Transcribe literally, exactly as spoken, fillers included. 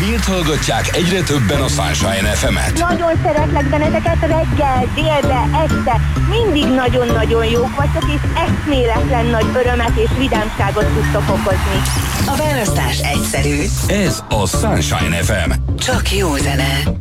Miért hallgatják egyre többen a Sunshine ef emet? Nagyon szeretlek benneteket reggel, délbe, este. Mindig nagyon-nagyon jók vagytok, és eszméletlen nagy örömet és vidámságot tudtok okozni. A választás egyszerű. Ez a Sunshine ef em. Csak jó zene.